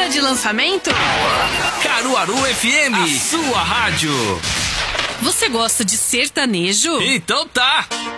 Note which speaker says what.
Speaker 1: hora de lançamento?
Speaker 2: Caruaru FM, a sua rádio.
Speaker 1: Você gosta de sertanejo?
Speaker 2: Então tá.